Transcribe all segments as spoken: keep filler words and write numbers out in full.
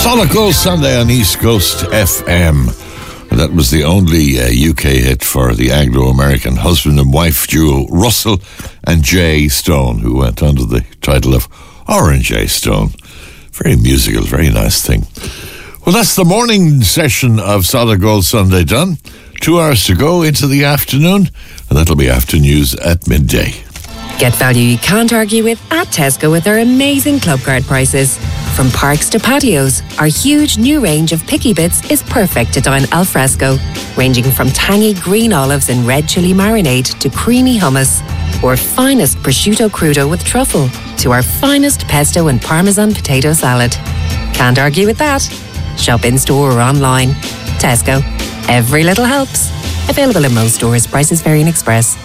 Solid Gold Sunday on East Coast F M. And that was the only uh, U K hit for the Anglo-American husband and wife duo Russell and Jay Stone, who went under the title of Orange Jay Stone. Very musical, very nice thing. Well, that's the morning session of Solid Gold Sunday done. Two hours to go into the afternoon, and that'll be after news at midday. Get value you can't argue with at Tesco with their amazing club card prices. From parks to patios, our huge new range of picky bits is perfect to dine al fresco, ranging from tangy green olives and red chili marinade to creamy hummus, or finest prosciutto crudo with truffle, to our finest pesto and parmesan potato salad. Can't argue with that. Shop in store or online. Tesco. Every little helps. Available in most stores. Prices vary in Express.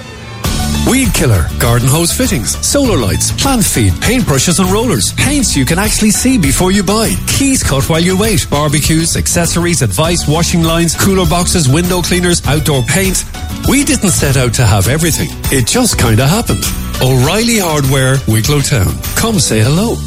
Weed killer, garden hose fittings, solar lights, plant feed, paintbrushes and rollers, paints you can actually see before you buy, keys cut while you wait, barbecues, accessories, advice, washing lines, cooler boxes, window cleaners, outdoor paint. We didn't set out to have everything. It just kinda happened. O'Reilly Hardware, Wicklow Town. Come say hello.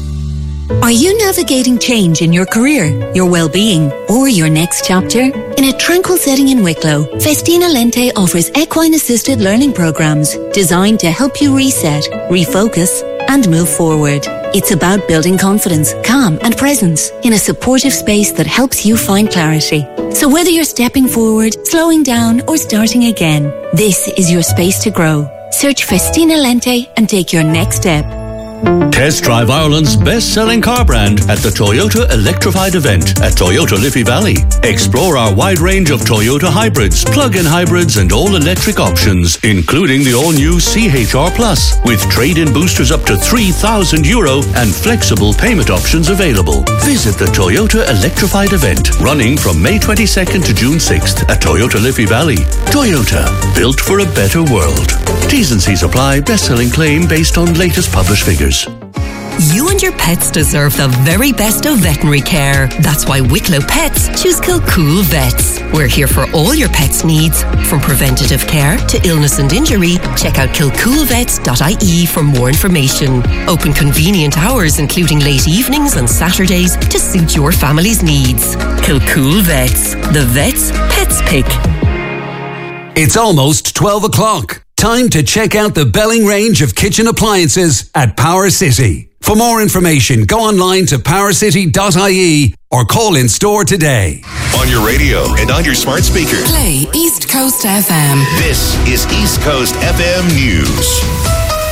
Are you navigating change in your career, your well-being, or your next chapter? In a tranquil setting in Wicklow, Festina Lente offers equine-assisted learning programs designed to help you reset, refocus, and move forward. It's about building confidence, calm, and presence in a supportive space that helps you find clarity. So whether you're stepping forward, slowing down, or starting again, this is your space to grow. Search Festina Lente and take your next step. Test drive Ireland's best-selling car brand at the Toyota Electrified event at Toyota Liffey Valley. Explore our wide range of Toyota hybrids, plug-in hybrids and all-electric options, including the all-new C H R Plus, with trade-in boosters up to three thousand euro and flexible payment options available. Visit the Toyota Electrified event, running from May twenty-second to June sixth at Toyota Liffey Valley. Toyota, built for a better world. T's and C's apply. Best-selling claim based on latest published figures. You and your pets deserve the very best of veterinary care. That's why Wicklow Pets choose Kilcool Vets. We're here for all your pets' needs, from preventative care to illness and injury. Check out kilcool vets dot I E for more information. Open convenient hours, including late evenings and Saturdays, to suit your family's needs. Kilcool Vets. The vet's pets pick. It's almost twelve o'clock. Time to check out the Belling range of kitchen appliances at Power City. For more information, go online to power city dot I E or call in store today. On your radio and on your smart speaker. Play East Coast F M. This is East Coast F M News.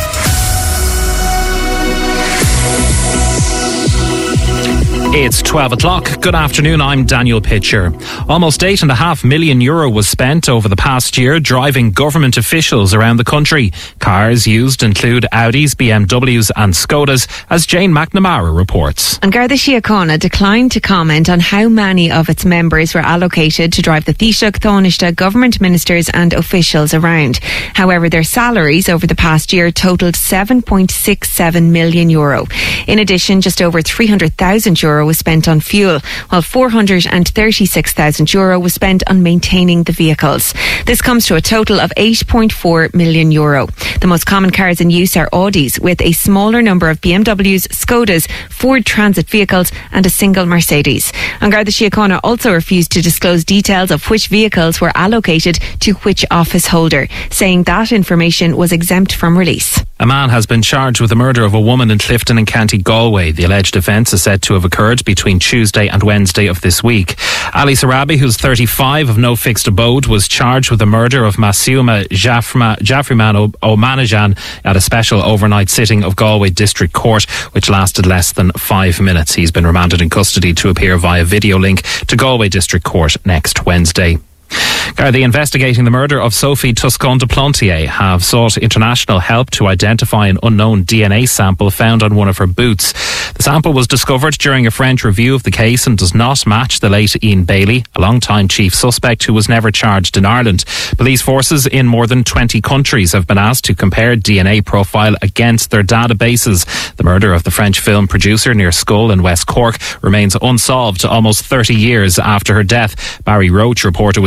It's twelve o'clock. Good afternoon, I'm Daniel Pitcher. Almost eight and a half million euro was spent over the past year driving government officials around the country. Cars used include Audis, B M Ws and Skodas, as Jane McNamara reports. And Garda Síochána declined to comment on how many of its members were allocated to drive the Taoiseach, Taoiseach, government ministers and officials around. However, their salaries over the past year totalled seven point six seven million euro. In addition, just over three hundred thousand euro was spent on fuel, while four hundred thirty-six thousand euro was spent on maintaining the vehicles. This comes to a total of eight point four million euro. The most common cars in use are Audis, with a smaller number of B M Ws, Skodas, Ford Transit vehicles and a single Mercedes. And Garda Síochána also refused to disclose details of which vehicles were allocated to which office holder, saying that information was exempt from release. A man has been charged with the murder of a woman in Clifton in County Galway. The alleged offence is said to have occurred between Tuesday and Wednesday of this week. Ali Sarabi, who's thirty-five, of no fixed abode, was charged with the murder of Masuma Jaffriman O'Manajan at a special overnight sitting of Galway District Court, which lasted less than five minutes. He's been remanded in custody to appear via video link to Galway District Court next Wednesday. Gardaí investigating the murder of Sophie Toscon de Plantier have sought international help to identify an unknown D N A sample found on one of her boots. The sample was discovered during a French review of the case and does not match the late Ian Bailey, a long-time chief suspect who was never charged in Ireland. Police forces in more than twenty countries have been asked to compare D N A profile against their databases. The murder of the French film producer near Schull in West Cork remains unsolved almost thirty years after her death. Barry Roach reported with the Irish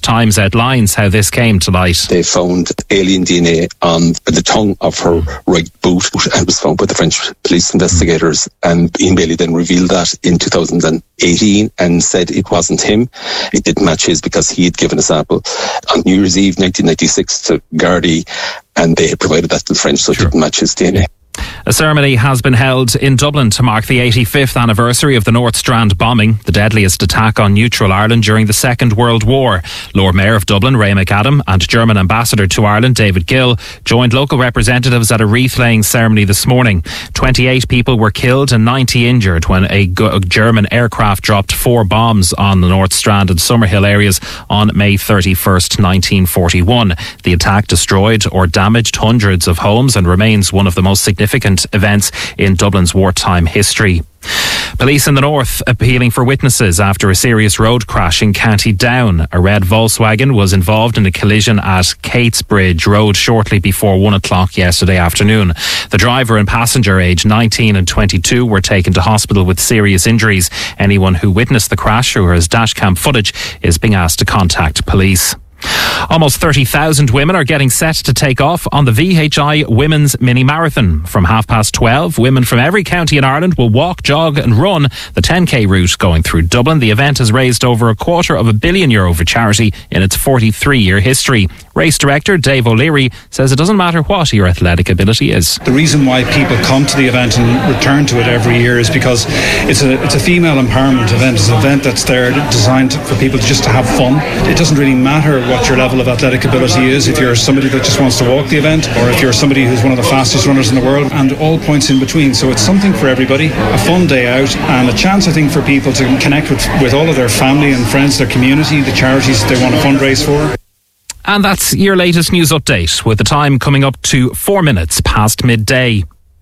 Times outlines how this came to light. They found alien D N A on the tongue of her right boot, and was found by the French police investigators. And Ian Bailey then revealed that in two thousand eighteen and said it wasn't him. It didn't match his because he had given a sample on New Year's Eve nineteen ninety-six to Gardaí, and they had provided that to the French, so it didn't match his D N A. A ceremony has been held in Dublin to mark the eighty-fifth anniversary of the North Strand bombing, the deadliest attack on neutral Ireland during the Second World War. Lord Mayor of Dublin, Ray McAdam, and German Ambassador to Ireland, David Gill, joined local representatives at a wreath-laying ceremony this morning. twenty-eight people were killed and ninety injured when a German aircraft dropped four bombs on the North Strand and Summerhill areas on May thirty-first, nineteen forty-one. The attack destroyed or damaged hundreds of homes and remains one of the most significant events in Dublin's wartime history. Police in the north appealing for witnesses after a serious road crash in County Down. A red Volkswagen was involved in a collision at Catesbridge Road shortly before one o'clock yesterday afternoon. The driver and passenger, aged nineteen and twenty-two, were taken to hospital with serious injuries. Anyone who witnessed the crash or has dashcam footage is being asked to contact police. Almost thirty thousand women are getting set to take off on the V H I Women's Mini Marathon. From half past twelve, women from every county in Ireland will walk, jog and run the ten K route going through Dublin. The event has raised over a quarter of a billion euro for charity in its forty-three year history. Race director Dave O'Leary says it doesn't matter what your athletic ability is. The reason why people come to the event and return to it every year is because it's a it's a female empowerment event. It's an event that's there designed for people just to have fun. It doesn't really matter what your level of athletic ability is, if you're somebody that just wants to walk the event or if you're somebody who's one of the fastest runners in the world, and all points in between. So it's something for everybody, a fun day out and a chance, I think, for people to connect with, with all of their family and friends, their community, the charities they want to fundraise for. And that's your latest news update, with the time coming up to four minutes past midday.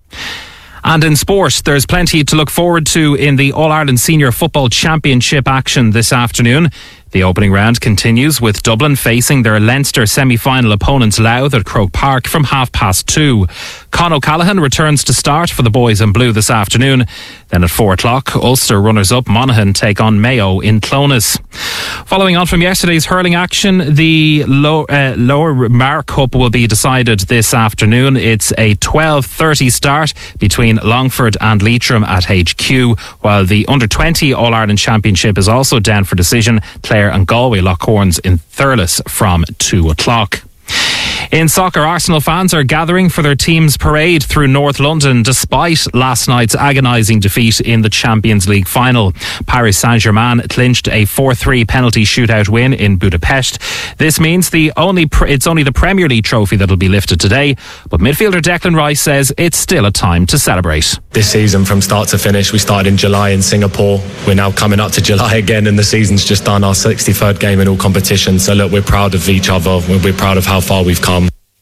And in sport, there's plenty to look forward to in the All-Ireland Senior Football Championship action this afternoon. The opening round continues with Dublin facing their Leinster semi-final opponents Louth at Croke Park from half past two. Con O'Callaghan returns to start for the boys in blue this afternoon. Then at four o'clock, Ulster runners-up Monaghan take on Mayo in Clones. Following on from yesterday's hurling action, the low, uh, Lower Mark Cup will be decided this afternoon. It's a twelve thirty start between Longford and Leitrim at H Q, while the under twenty All-Ireland Championship is also down for decision. Clare and Galway lock horns in Thurles from two o'clock. In soccer, Arsenal fans are gathering for their team's parade through North London despite last night's agonising defeat in the Champions League final. Paris Saint-Germain clinched a four three penalty shootout win in Budapest. This means the only it's only the Premier League trophy that'll be lifted today, but midfielder Declan Rice says it's still a time to celebrate. This season from start to finish, we started in July in Singapore. We're now coming up to July again and the season's just done, our sixty-third game in all competitions. So look, we're proud of each other. We're proud of how far we've come.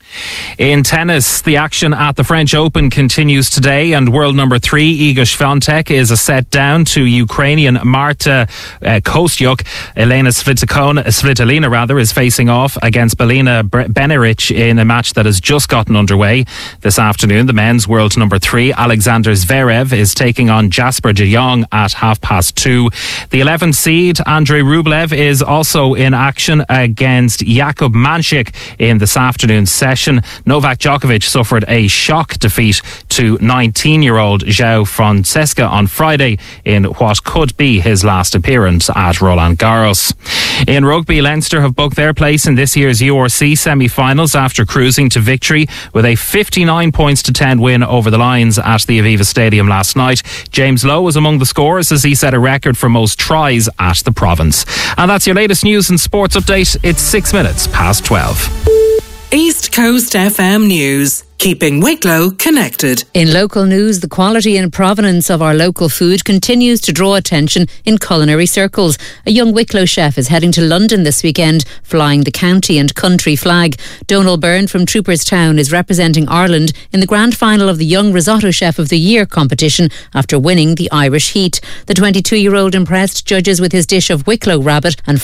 In tennis, the action at the French Open continues today, and world number three Iga Swiatek is a set down to Ukrainian Marta uh, Kostyuk. Elena Svitolina, Svitolina rather, is facing off against Belina Beneric in a match that has just gotten underway. This afternoon, the men's world number three Alexander Zverev is taking on Jasper de Jong at half past two. The eleventh seed Andrei Rublev is also in action against Jakub Manchik in this afternoon's session. Novak Djokovic suffered a shock defeat to nineteen-year-old João Fonseca on Friday in what could be his last appearance at Roland Garros. In rugby, Leinster have booked their place in this year's U R C semi-finals after cruising to victory with a fifty-nine points to ten win over the Lions at the Aviva Stadium last night. James Lowe was among the scorers as he set a record for most tries at the province. And that's your latest news and sports update. It's six minutes past twelve. East Coast F M News, keeping Wicklow connected. In local news, the quality and provenance of our local food continues to draw attention in culinary circles. A young Wicklow chef is heading to London this weekend, flying the county and country flag. Donal Byrne from Trooperstown is representing Ireland in the grand final of the Young Risotto Chef of the Year competition after winning the Irish Heat. The twenty-two-year-old impressed judges with his dish of Wicklow rabbit and